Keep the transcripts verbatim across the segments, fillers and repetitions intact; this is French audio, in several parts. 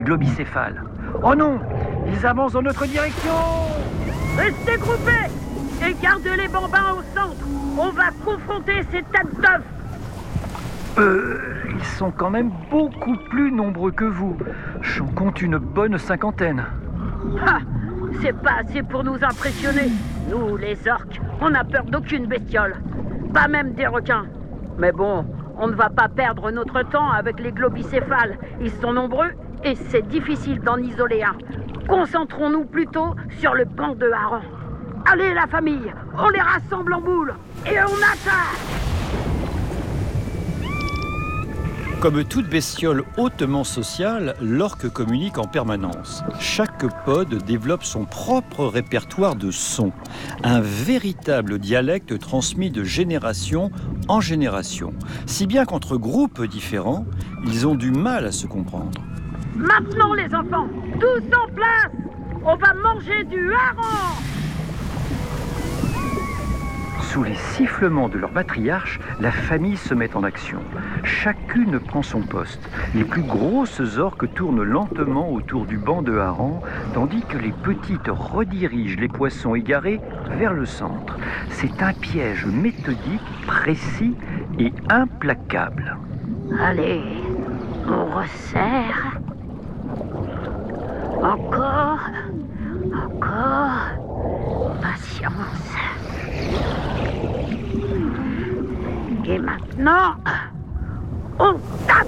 globicéphales. Oh non, ils avancent dans notre direction. Restez groupés et gardez les bambins au centre. On va confronter ces têtes d'œufs. Euh, ils sont quand même beaucoup plus nombreux que vous. J'en compte une bonne cinquantaine. Ah, c'est pas assez pour nous impressionner. Nous, les orques, on n'a peur d'aucune bestiole. Pas même des requins. Mais bon, on ne va pas perdre notre temps avec les globicéphales. Ils sont nombreux et c'est difficile d'en isoler un. Concentrons-nous plutôt sur le banc de harengs. Allez la famille, on les rassemble en boule et on attaque! Comme toute bestiole hautement sociale, l'orque communique en permanence. Chaque pod développe son propre répertoire de sons, un véritable dialecte transmis de génération en génération, si bien qu'entre groupes différents, ils ont du mal à se comprendre. Maintenant les enfants, tous en place! On va manger du hareng! Sous les sifflements de leur matriarche, la famille se met en action. Chacune prend son poste. Les plus grosses orques tournent lentement autour du banc de harengs, tandis que les petites redirigent les poissons égarés vers le centre. C'est un piège méthodique, précis et implacable. Allez, on resserre. Encore, encore, patience. Et maintenant, on tape.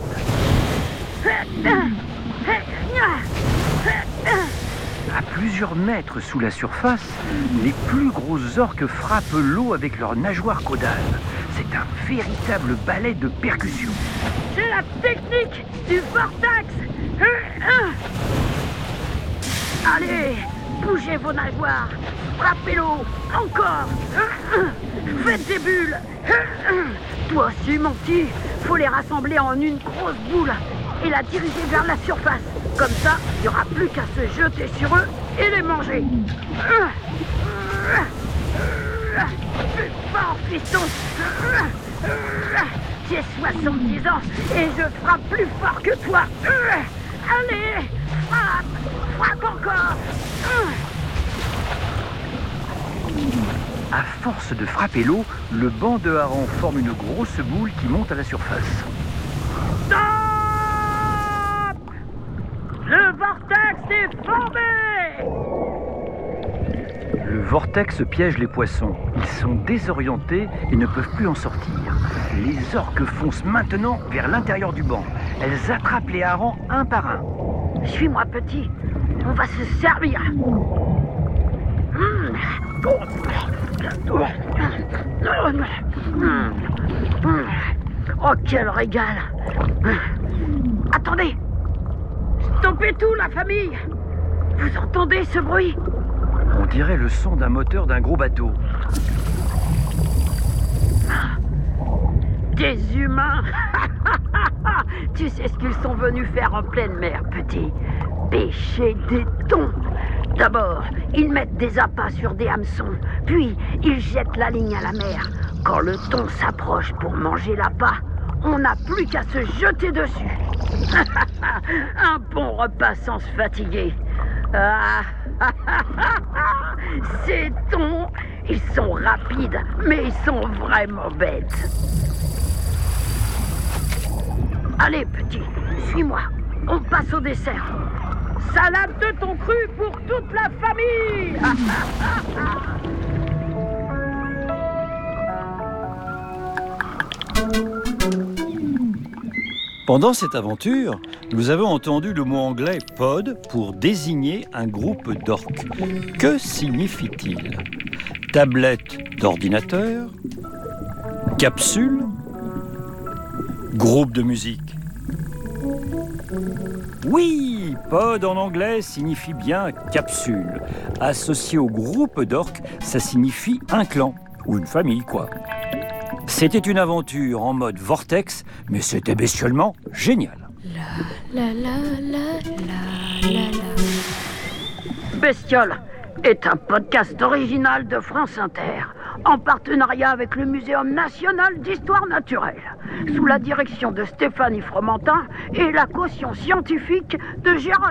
À plusieurs mètres sous la surface, les plus grosses orques frappent l'eau avec leurs nageoires caudales. C'est un véritable ballet de percussion. C'est la technique du vortex. Allez, bougez vos nageoires. Frappez l'eau. Encore. Faites des bulles. Toi aussi, mon petit, faut les rassembler en une grosse boule et la diriger vers la surface. Comme ça, il n'y aura plus qu'à se jeter sur eux et les manger. Plus fort, fiston. J'ai soixante-dix ans et je frappe plus fort que toi. Allez, frappe, frappe encore. À force de frapper l'eau, le banc de harengs forme une grosse boule qui monte à la surface. Stop! Le vortex est formé! Le vortex piège les poissons. Ils sont désorientés et ne peuvent plus en sortir. Les orques foncent maintenant vers l'intérieur du banc. Elles attrapent les harengs un par un. Suis-moi, petit. On va se servir. Mmh. Oh, quel régal! Attendez! Stoppez tout, la famille! Vous entendez ce bruit? On dirait le son d'un moteur d'un gros bateau. Des humains! Tu sais ce qu'ils sont venus faire en pleine mer, petit? Pêcher des thons! D'abord, ils mettent des appâts sur des hameçons, puis ils jettent la ligne à la mer. Quand le thon s'approche pour manger l'appât, on n'a plus qu'à se jeter dessus. Un bon repas sans se fatiguer. Ah, ces thons, ils sont rapides, mais ils sont vraiment bêtes. Allez, petit, suis-moi. On passe au dessert. Salade de thon cru pour toute la famille. Pendant cette aventure, nous avons entendu le mot anglais « pod » pour désigner un groupe d'orques. Que signifie-t-il? Tablette d'ordinateur? Capsule? Groupe de musique? Oui, pod en anglais signifie bien capsule. Associé au groupe d'orques, ça signifie un clan, ou une famille, quoi. C'était une aventure en mode vortex, mais c'était bestiolement génial. La la la la la la la. Bestiole est un podcast original de France Inter, en partenariat avec le Muséum national d'histoire naturelle, sous la direction de Stéphanie Fromentin et la caution scientifique de Gérald